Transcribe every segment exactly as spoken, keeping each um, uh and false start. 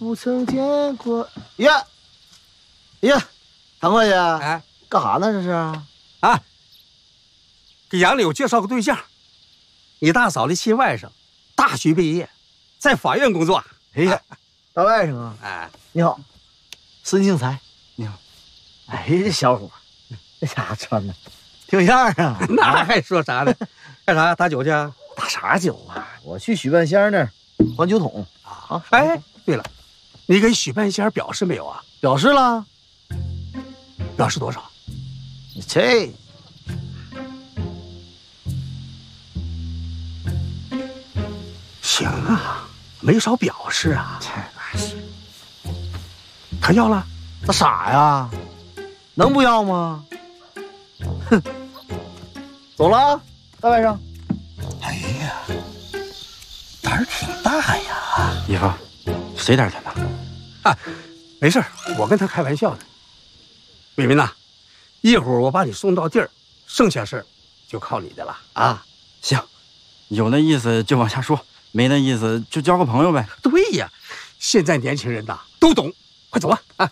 不曾见过。呀呀，唐会计，哎，干啥呢？这是啊，给杨柳介绍个对象。你大嫂的亲外甥，大学毕业，在法院工作。 哎呀，大外甥啊！ 哎， 你好，孙庆才。 你好。 哎，这小伙，这家伙穿的挺有样啊！ 那还说啥呢？干啥？打酒去？ 打啥酒啊？我去许半仙那儿还酒桶啊！哎，对了，你给许半仙表示没有啊？ 表示了。 表示多少？ 这。 行啊，没少表示啊。他要了？ 他傻呀，能不要吗？哼，走了啊，大外甥。 哎呀，胆儿挺大呀！ 姨夫，谁胆儿挺大？ 啊，没事，我跟他开玩笑的。敏敏呐，一会儿我把你送到地儿，剩下事就靠你的了啊。 行，有那意思就往下说。没那意思就交个朋友呗。 对呀，现在年轻人呐都懂，快走吧啊！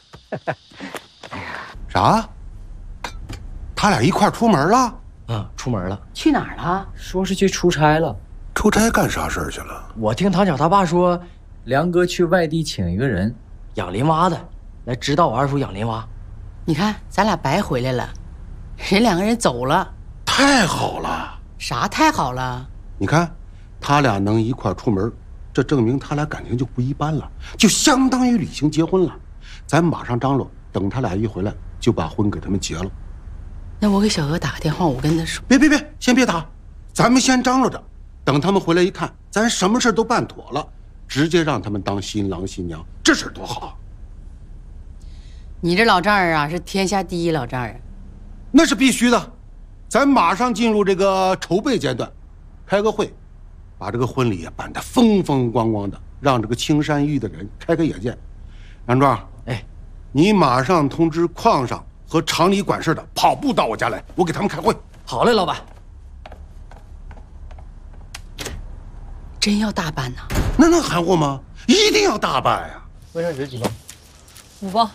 啥？他俩一块出门了？ 嗯，出门了。 去哪儿了？ 说是去出差了。 出差干啥事儿去了？ 我听堂角他爸说，梁哥去外地请一个人养林蛙的，来指导我二叔养林蛙。 你看咱俩白回来了，人两个人走了。 太好了！ 啥太好了？ 你看。他俩能一块出门，这证明他俩感情就不一般了，就相当于履行结婚了。咱马上张罗，等他俩一回来，就把婚给他们结了。 那我给小娥打个电话，我跟他说。 别别别，先别打，咱们先张罗着，等他们回来一看，咱什么事都办妥了，直接让他们当新郎新娘，这事多好。 你这老丈人啊，是天下第一老丈人。 那是必须的，咱马上进入这个筹备阶段，开个会。把这个婚礼办得风风光光的，让这个青山峪的人开个眼界。杨庄， 哎， 你马上通知矿上和厂里管事的跑步到我家来，我给他们开会。 好嘞，老板。 真要大办呐？ 那能含糊吗？一定要大办呀！ 卫生纸几包？ 五包。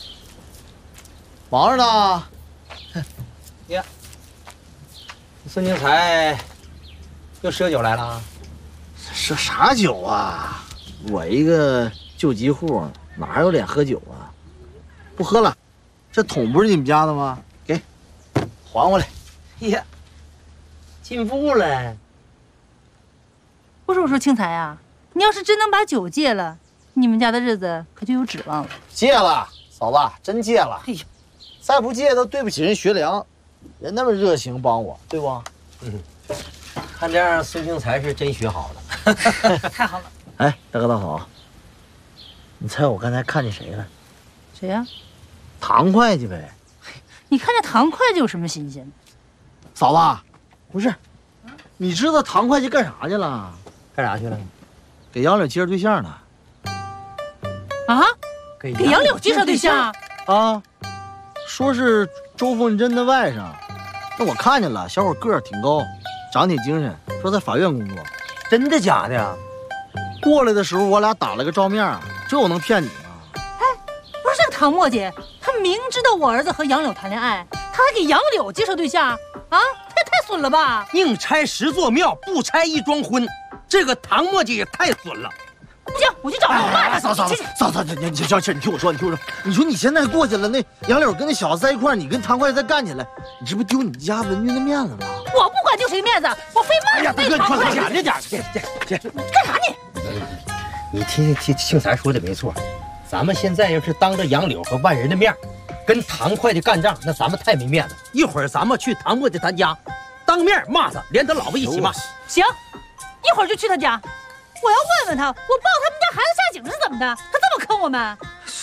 忙着呢。 呀，孙庆才。又赊酒来了？ 赊啥酒啊？我一个救急户，哪有脸喝酒啊？不喝了，这桶不是你们家的吗？给，还回来。 呀，进步了。 不是我说庆才啊，你要是真能把酒戒了，你们家的日子可就有指望了。 戒了，嫂子，真戒了。哎呀，再不戒都对不起人学良，人那么热情帮我，对不？ 嗯。看这样，孙庆才是真学好了。 太好了！ 哎，大哥大嫂，你猜我刚才看见谁了？ 谁呀？ 唐会计呗。 你看见唐会计有什么新鲜的？ 嫂子，不是，你知道唐会计干啥去了？ 干啥去了？ 给杨柳介绍对象呢。 啊？给杨柳介绍对象？ 啊，说是周凤珍的外甥。那我看见了，小伙个儿挺高。长挺精神，说在法院工作， 真的假的呀？ 过来的时候我俩打了个照面，这我能骗你吗？ 哎，不是这个唐墨迹，他明知道我儿子和杨柳谈恋爱，他还给杨柳介绍对象啊？他也太损了吧！ 宁拆十座庙，不拆一桩婚，这个唐墨迹也太损了。 不行，我去找他骂他。 嫂嫂嫂嫂，你你你小气，你听我说，你听我说，你说你现在过去了，那杨柳跟那小子在一块儿，你跟唐会计再干起来，你这不丢你家文君的面子吗？ 我不管丢谁面子，我非骂你那唐会计。 点着点，这这这， 你干啥你？ 你听听庆才说的没错，咱们现在要是当着杨柳和万人的面，跟唐会计干仗，那咱们太没面子。一会儿咱们去唐会计他家，当面骂他，连他老婆一起骂。 行，一会儿就去他家。我要问问他，我抱他们家孩子下井是怎么的？他这么坑我们？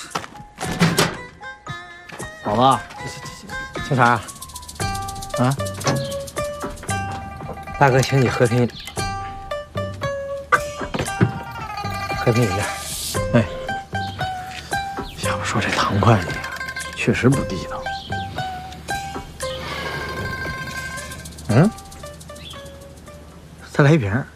嫂子， 庆才啊， 啊， 大哥请你喝瓶，喝瓶饮料。 哎，要说这唐会计呀，确实不地道。嗯，再来一瓶。